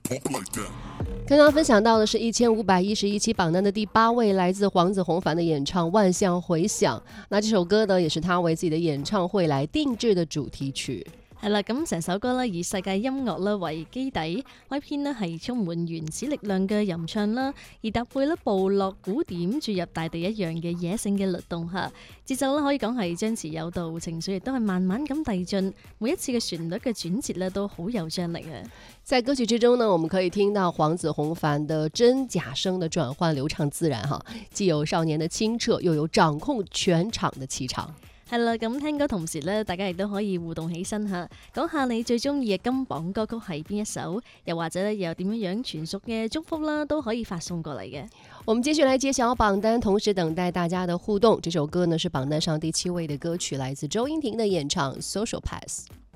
刚刚分享到的是1511期榜单的第8位，来自黃子弘凡的演唱《萬象回響》。那這首歌呢，也是他為自己的演唱會來定製的主題曲。 係啦，咁成首歌咧以世界音樂啦為基底，開篇咧係充滿原始力量嘅吟唱啦，而搭配咧部落古典注入大地一樣嘅野性嘅律動下，節奏咧可以講係張弛有度，情緒亦都係慢慢咁遞進，每一次嘅旋律嘅轉折咧都好有張力啊！ 在歌曲之中呢，我們可以聽到黃子弘凡的真假聲的轉換流暢自然哈，既有少年的清澈，又有掌控全場的氣場。 係啦，咁聽歌同時咧，大家亦都可以互動起身嚇，講下你最中意嘅金榜歌曲係邊一首，又或者咧又點樣傳熟嘅祝福啦，都可以發送過嚟嘅。 我們繼續來揭曉榜單，同時等待大家的互動。這首歌呢是榜單上第7位的歌曲，來自周英婷的演唱《Social Pass》。